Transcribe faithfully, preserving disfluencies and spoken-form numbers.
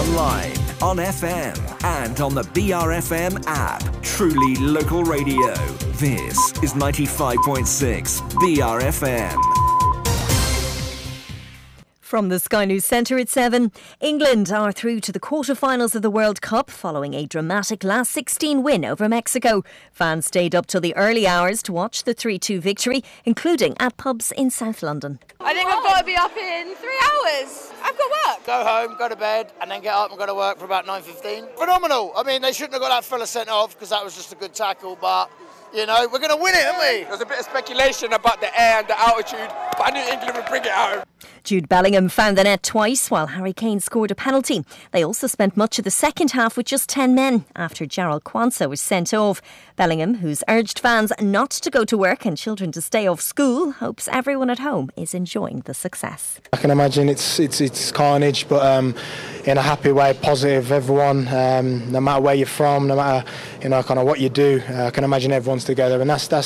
online, on F M, and on the B R F M app. Truly local radio. This is ninety-five point six B R F M. From the Sky News Centre at seven, England are through to the quarter-finals of the World Cup following a dramatic last sixteen win over Mexico. Fans stayed up till the early hours to watch the three two victory, including at pubs in South London. I think I've got to be up in three hours. I've got work. Go home, go to bed, and then get up and go to work for about nine fifteen. Phenomenal. I mean, they shouldn't have got that fella sent off because that was just a good tackle, but, you know, we're going to win it, aren't we? There's a bit of speculation about the air and the altitude, but I knew England would bring it out. Jude Bellingham found the net twice while Harry Kane scored a penalty. They also spent much of the second half with just ten men after Jarrell Quansah was sent off. Bellingham, who's urged fans not to go to work and children to stay off school, hopes everyone at home is enjoying the success. I can imagine it's it's it's carnage, but um, in a happy way, positive. Everyone, um, no matter where you're from, no matter you know kind of what you do, uh, I can imagine everyone's together, and that's that's.